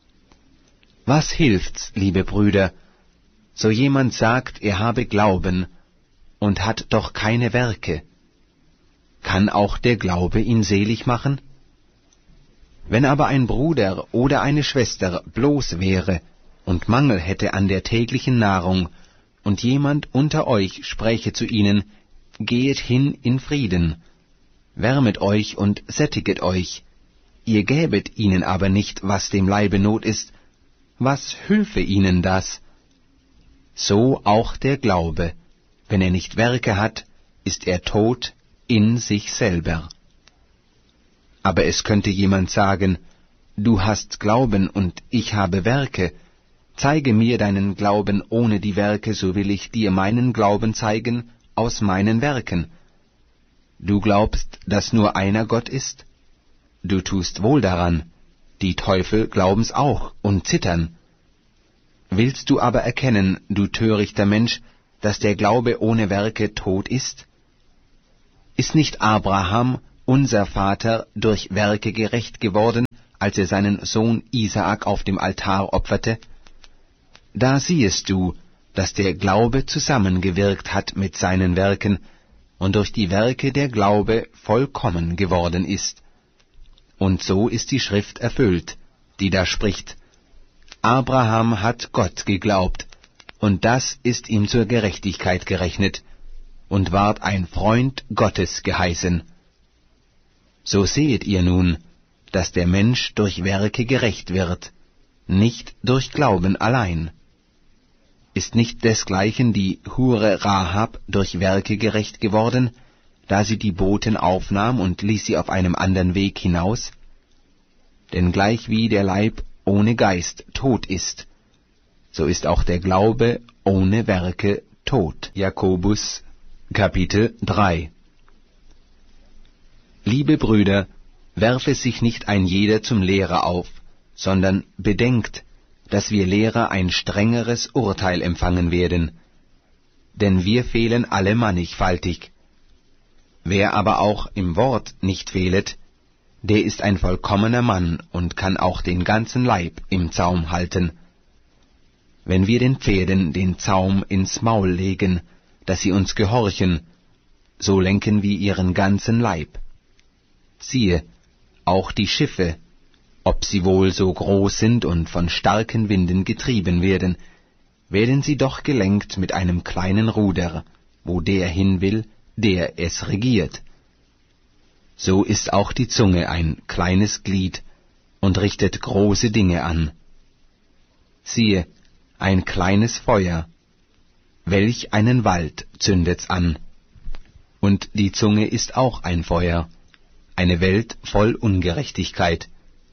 Was hilft's, liebe Brüder, so jemand sagt, er habe Glauben und hat doch keine Werke? Kann auch der Glaube ihn selig machen? Wenn aber ein Bruder oder eine Schwester bloß wäre und Mangel hätte an der täglichen Nahrung, und jemand unter euch spräche zu ihnen, gehet hin in Frieden, wärmet euch und sättiget euch, ihr gäbet ihnen aber nicht, was dem Leibe Not ist, was hülfe ihnen das? So auch der Glaube, wenn er nicht Werke hat, ist er tot in sich selber. Aber es könnte jemand sagen, du hast Glauben und ich habe Werke, zeige mir deinen Glauben ohne die Werke, so will ich dir meinen Glauben zeigen aus meinen Werken. Du glaubst, dass nur einer Gott ist? Du tust wohl daran, die Teufel glauben's auch und zittern. Willst du aber erkennen, du törichter Mensch, dass der Glaube ohne Werke tot ist? Ist nicht Abraham, unser Vater, durch Werke gerecht geworden, als er seinen Sohn Isaak auf dem Altar opferte? Da siehest du, dass der Glaube zusammengewirkt hat mit seinen Werken und durch die Werke der Glaube vollkommen geworden ist. Und so ist die Schrift erfüllt, die da spricht: Abraham hat Gott geglaubt, und das ist ihm zur Gerechtigkeit gerechnet, und ward ein Freund Gottes geheißen. So sehet ihr nun, dass der Mensch durch Werke gerecht wird, nicht durch Glauben allein. Ist nicht desgleichen die Hure Rahab durch Werke gerecht geworden, da sie die Boten aufnahm und ließ sie auf einem anderen Weg hinaus? Denn gleichwie der Leib ohne Geist tot ist, so ist auch der Glaube ohne Werke tot. Jakobus, Kapitel drei. Liebe Brüder, werfe sich nicht ein jeder zum Lehrer auf, sondern bedenkt, dass wir Lehrer ein strengeres Urteil empfangen werden. Denn wir fehlen alle mannigfaltig. Wer aber auch im Wort nicht fehlet, der ist ein vollkommener Mann und kann auch den ganzen Leib im Zaum halten. Wenn wir den Pferden den Zaum ins Maul legen, dass sie uns gehorchen, so lenken wir ihren ganzen Leib. Siehe, auch die Schiffe, ob sie wohl so groß sind und von starken Winden getrieben werden, werden sie doch gelenkt mit einem kleinen Ruder, wo der hin will, der es regiert. So ist auch die Zunge ein kleines Glied und richtet große Dinge an. Siehe, ein kleines Feuer, welch einen Wald zündet's an. Und die Zunge ist auch ein Feuer, eine Welt voll Ungerechtigkeit.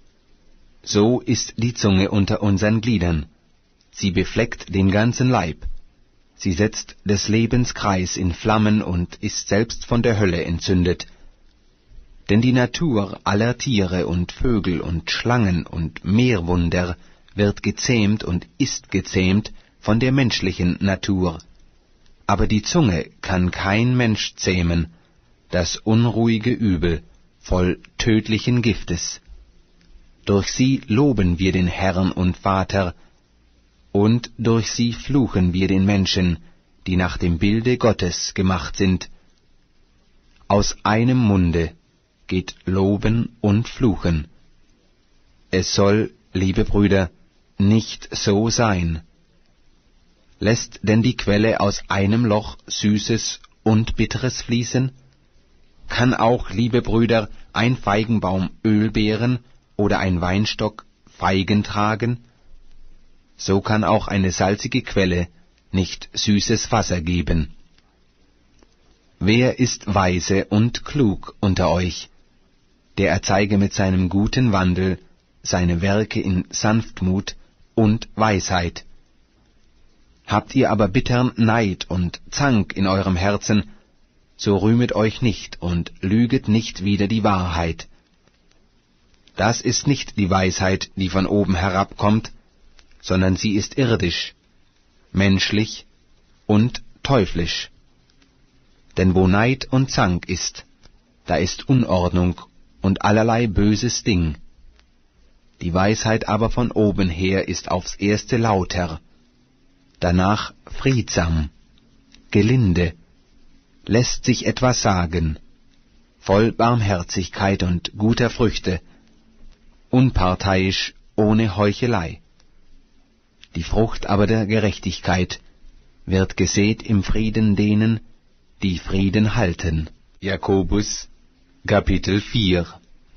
So ist die Zunge unter unseren Gliedern, sie befleckt den ganzen Leib, sie setzt des Lebens Kreis in Flammen und ist selbst von der Hölle entzündet. Denn die Natur aller Tiere und Vögel und Schlangen und Meerwunder wird gezähmt und ist gezähmt von der menschlichen Natur. Aber die Zunge kann kein Mensch zähmen, das unruhige Übel, voll tödlichen Giftes. Durch sie loben wir den Herrn und Vater, und durch sie fluchen wir den Menschen, die nach dem Bilde Gottes gemacht sind. Aus einem Munde geht Loben und Fluchen. Es soll, liebe Brüder, nicht so sein. Lässt denn die Quelle aus einem Loch Süßes und Bitteres fließen? Kann auch, liebe Brüder, ein Feigenbaum Öl behren oder ein Weinstock Feigen tragen? So kann auch eine salzige Quelle nicht süßes Wasser geben. Wer ist weise und klug unter euch? Der erzeige mit seinem guten Wandel seine Werke in Sanftmut und Weisheit. Habt ihr aber bittern Neid und Zank in eurem Herzen, so rühmet euch nicht und lüget nicht wider die Wahrheit. Das ist nicht die Weisheit, die von oben herabkommt, sondern sie ist irdisch, menschlich und teuflisch. Denn wo Neid und Zank ist, da ist Unordnung und allerlei böses Ding. Die Weisheit aber von oben her ist aufs erste lauter, danach friedsam, gelinde, lässt sich etwas sagen, voll Barmherzigkeit und guter Früchte, unparteiisch, ohne Heuchelei. Die Frucht aber der Gerechtigkeit wird gesät im Frieden denen, die Frieden halten. Jakobus, Kapitel vier.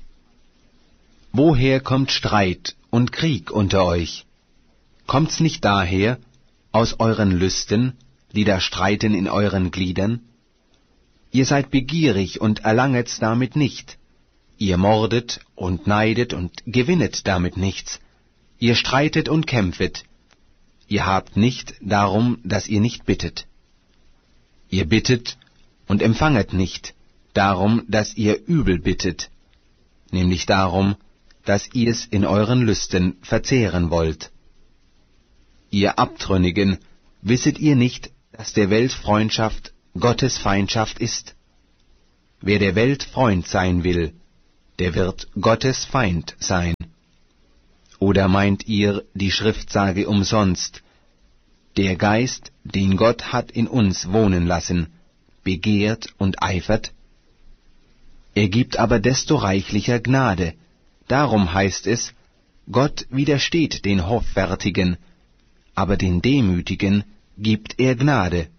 Woher kommt Streit und Krieg unter euch? Kommt's nicht daher, aus euren Lüsten, die da streiten in euren Gliedern? Ihr seid begierig und erlanget's damit nicht. Ihr mordet und neidet und gewinnet damit nichts. Ihr streitet und kämpfet. Ihr habt nicht darum, dass ihr nicht bittet. Ihr bittet und empfanget nicht, darum, dass ihr übel bittet, nämlich darum, dass ihr es in euren Lüsten verzehren wollt. Ihr Abtrünnigen, wisset ihr nicht, dass der Welt Freundschaft Gottes Feindschaft ist? Wer der Welt Freund sein will, der wird Gottes Feind sein. Oder meint ihr, die Schrift sage umsonst, der Geist, den Gott hat in uns wohnen lassen, begehrt und eifert? Er gibt aber desto reichlicher Gnade. Darum heißt es, Gott widersteht den Hoffärtigen, aber den Demütigen gibt er Gnade.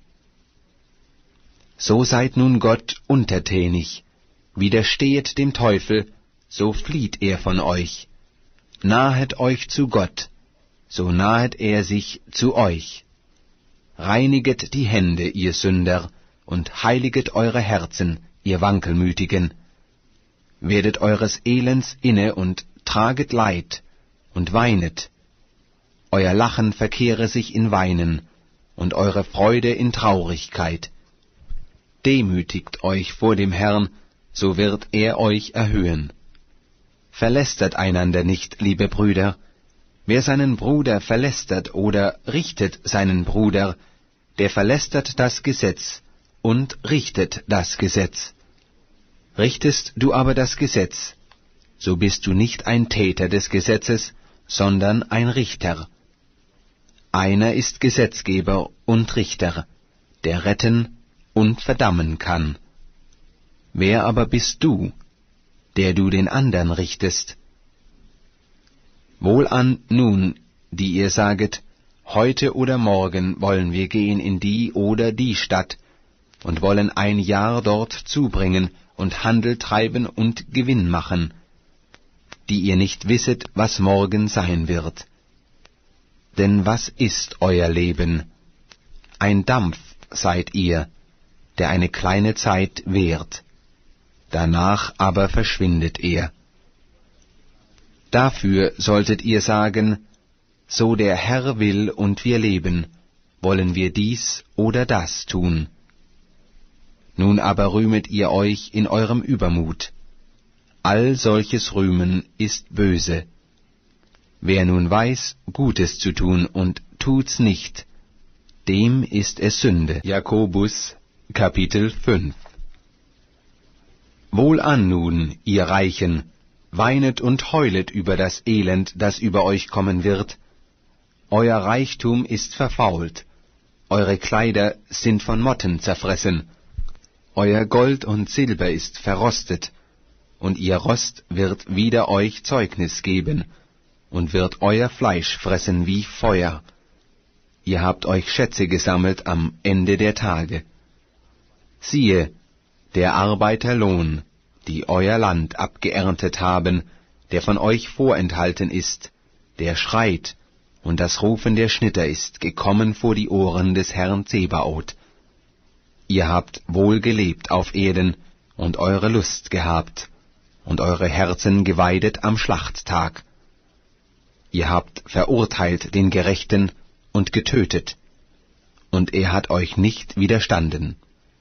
So seid nun Gott untertänig, widerstehet dem Teufel, so flieht er von euch. Nahet euch zu Gott, so nahet er sich zu euch. Reiniget die Hände, ihr Sünder, und heiliget eure Herzen, ihr Wankelmütigen. Werdet eures Elends inne und traget Leid und weinet. Euer Lachen verkehre sich in Weinen und eure Freude in Traurigkeit. Demütigt euch vor dem Herrn, so wird er euch erhöhen. Verlästert einander nicht, liebe Brüder. Wer seinen Bruder verlästert oder richtet seinen Bruder, der verlästert das Gesetz und richtet das Gesetz. Richtest du aber das Gesetz, so bist du nicht ein Täter des Gesetzes, sondern ein Richter. Einer ist Gesetzgeber und Richter, der retten und verdammen kann. Wer aber bist du, der du den andern richtest? Wohlan nun, die ihr saget, heute oder morgen wollen wir gehen in die oder die Stadt und wollen ein Jahr dort zubringen und Handel treiben und Gewinn machen, die ihr nicht wisset, was morgen sein wird. Denn was ist euer Leben? Ein Dampf seid ihr, der eine kleine Zeit währt, danach aber verschwindet er. Dafür solltet ihr sagen, so der Herr will und wir leben, wollen wir dies oder das tun. Nun aber rühmet ihr euch in eurem Übermut. All solches Rühmen ist böse. Wer nun weiß, Gutes zu tun und tut's nicht, dem ist es Sünde. Jakobus, Kapitel fünf. Wohlan nun, ihr Reichen, weinet und heulet über das Elend, das über euch kommen wird. Euer Reichtum ist verfault, eure Kleider sind von Motten zerfressen, euer Gold und Silber ist verrostet, und ihr Rost wird wider euch Zeugnis geben, und wird euer Fleisch fressen wie Feuer. Ihr habt euch Schätze gesammelt am Ende der Tage. Siehe, der Arbeiter Lohn, die euer Land abgeerntet haben, der von euch vorenthalten ist, der schreit, und das Rufen der Schnitter ist gekommen vor die Ohren des Herrn Zebaoth. Ihr habt wohl gelebt auf Erden und eure Lust gehabt und eure Herzen geweidet am Schlachttag. Ihr habt verurteilt den Gerechten und getötet, und er hat euch nicht widerstanden.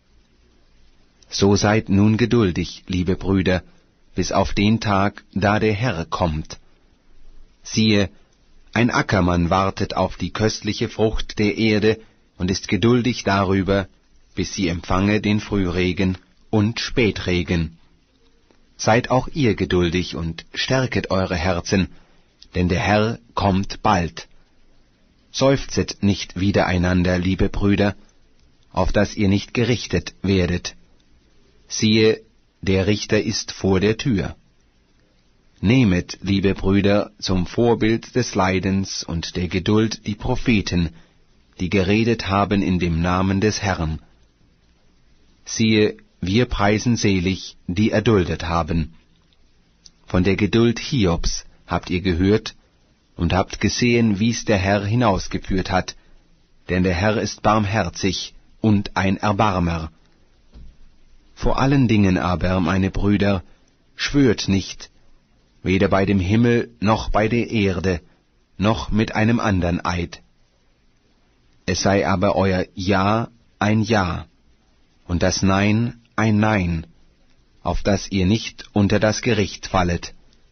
So seid nun geduldig, liebe Brüder, bis auf den Tag, da der Herr kommt. Siehe, ein Ackermann wartet auf die köstliche Frucht der Erde und ist geduldig darüber, bis sie empfange den Frühregen und Spätregen. Seid auch ihr geduldig und stärket eure Herzen, denn der Herr kommt bald. Seufzet nicht widereinander, liebe Brüder, auf dass ihr nicht gerichtet werdet. Siehe, der Richter ist vor der Tür. Nehmet, liebe Brüder, zum Vorbild des Leidens und der Geduld die Propheten, die geredet haben in dem Namen des Herrn. Siehe, wir preisen selig, die erduldet haben. Von der Geduld Hiobs habt ihr gehört und habt gesehen, wie's der Herr hinausgeführt hat, denn der Herr ist barmherzig und ein Erbarmer. Vor allen Dingen aber, meine Brüder, schwört nicht, weder bei dem Himmel noch bei der Erde, noch mit einem andern Eid. Es sei aber euer Ja ein Ja, und das Nein ein Nein, auf dass ihr nicht unter das Gericht fallet.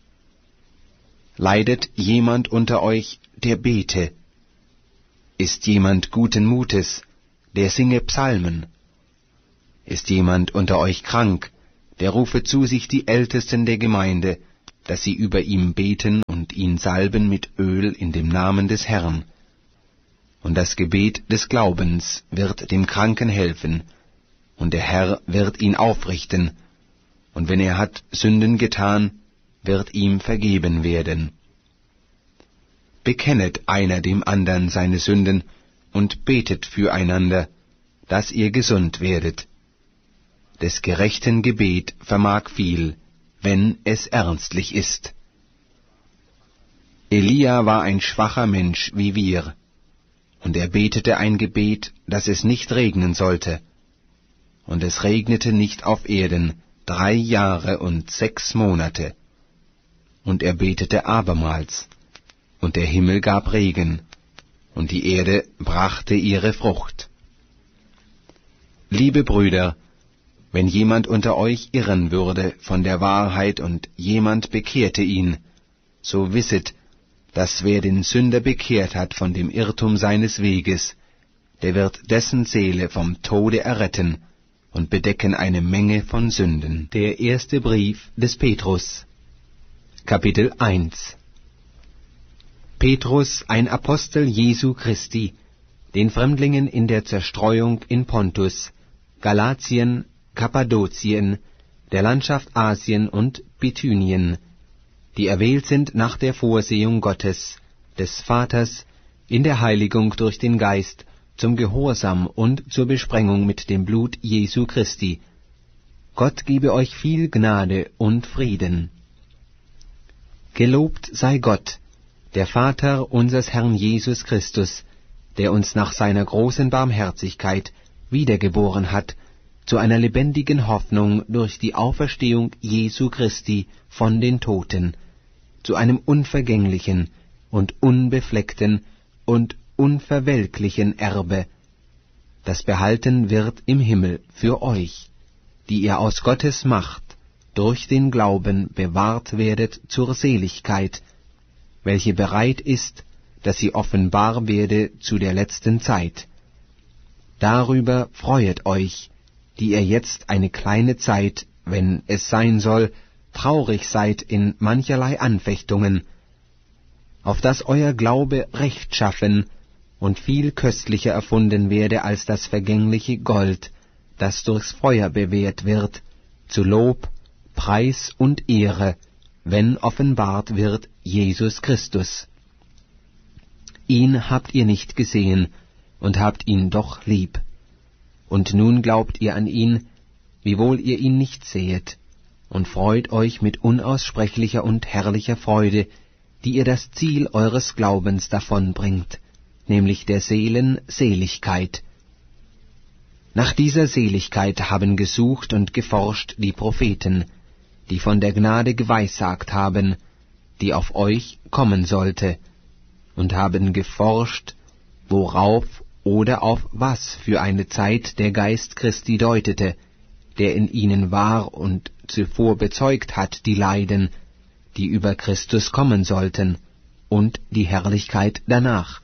Leidet jemand unter euch, der bete? Ist jemand guten Mutes, der singe Psalmen. Ist jemand unter euch krank, der rufe zu sich die Ältesten der Gemeinde, dass sie über ihm beten und ihn salben mit Öl in dem Namen des Herrn. Und das Gebet des Glaubens wird dem Kranken helfen, und der Herr wird ihn aufrichten, und wenn er hat Sünden getan, wird ihm vergeben werden. Bekennet einer dem andern seine Sünden und betet füreinander, dass ihr gesund werdet. Des gerechten Gebet vermag viel, wenn es ernstlich ist. Elia war ein schwacher Mensch wie wir, und er betete ein Gebet, dass es nicht regnen sollte. Und es regnete nicht auf Erden drei Jahre und sechs Monate. Und er betete abermals, und der Himmel gab Regen, und die Erde brachte ihre Frucht. Liebe Brüder, wenn jemand unter euch irren würde von der Wahrheit und jemand bekehrte ihn, so wisset, dass wer den Sünder bekehrt hat von dem Irrtum seines Weges, der wird dessen Seele vom Tode erretten und bedecken eine Menge von Sünden. Der erste Brief des Petrus, Kapitel eins. Petrus, ein Apostel Jesu Christi, den Fremdlingen in der Zerstreuung in Pontus, Galatien, Kappadokien, der Landschaft Asien und Bithynien, die erwählt sind nach der Vorsehung Gottes, des Vaters, in der Heiligung durch den Geist, zum Gehorsam und zur Besprengung mit dem Blut Jesu Christi. Gott gebe euch viel Gnade und Frieden. Gelobt sei Gott, der Vater unseres Herrn Jesus Christus, der uns nach seiner großen Barmherzigkeit wiedergeboren hat, zu einer lebendigen Hoffnung durch die Auferstehung Jesu Christi von den Toten, zu einem unvergänglichen und unbefleckten und unverwelklichen Erbe, das behalten wird im Himmel für euch, die ihr aus Gottes Macht durch den Glauben bewahrt werdet zur Seligkeit, welche bereit ist, dass sie offenbar werde zu der letzten Zeit. Darüber freuet euch, die ihr jetzt eine kleine Zeit, wenn es sein soll, traurig seid in mancherlei Anfechtungen, auf dass euer Glaube rechtschaffen und viel köstlicher erfunden werde als das vergängliche Gold, das durchs Feuer bewährt wird, zu Lob, Preis und Ehre, wenn offenbart wird Jesus Christus. Ihn habt ihr nicht gesehen und habt ihn doch lieb. Und nun glaubt ihr an ihn, wiewohl ihr ihn nicht sehet, und freut euch mit unaussprechlicher und herrlicher Freude, die ihr das Ziel eures Glaubens davonbringt, nämlich der Seelen Seligkeit. Nach dieser Seligkeit haben gesucht und geforscht die Propheten, die von der Gnade geweissagt haben, die auf euch kommen sollte, und haben geforscht, worauf oder auf was für eine Zeit der Geist Christi deutete, der in ihnen war und zuvor bezeugt hat die Leiden, die über Christus kommen sollten, und die Herrlichkeit danach.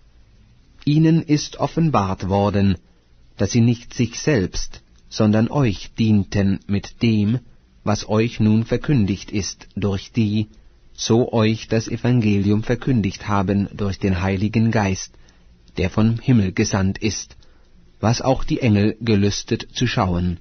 Ihnen ist offenbart worden, dass sie nicht sich selbst, sondern euch dienten mit dem, was euch nun verkündigt ist, durch die, so euch das Evangelium verkündigt haben durch den Heiligen Geist, der vom Himmel gesandt ist, was auch die Engel gelüstet zu schauen.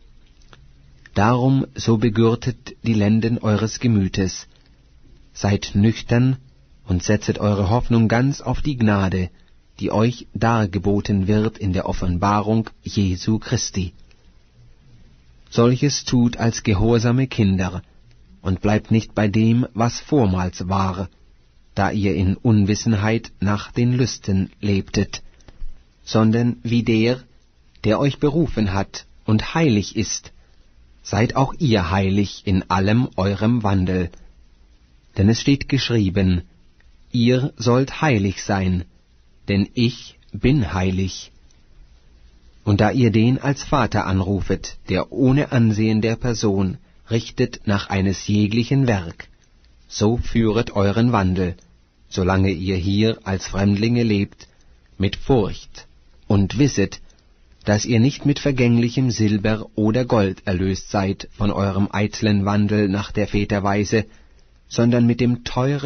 Darum so begürtet die Lenden eures Gemütes, seid nüchtern und setzet eure Hoffnung ganz auf die Gnade, die euch dargeboten wird in der Offenbarung Jesu Christi. Solches tut als gehorsame Kinder, und bleibt nicht bei dem, was vormals war, da ihr in Unwissenheit nach den Lüsten lebtet, sondern wie der, der euch berufen hat und heilig ist, seid auch ihr heilig in allem eurem Wandel. Denn es steht geschrieben, ihr sollt heilig sein, denn ich bin heilig. Und da ihr den als Vater anrufet, der ohne Ansehen der Person richtet nach eines jeglichen Werk, so führet euren Wandel, solange ihr hier als Fremdlinge lebt, mit Furcht, und wisset, dass ihr nicht mit vergänglichem Silber oder Gold erlöst seid von eurem eitlen Wandel nach der Väter Weise, sondern mit dem teuren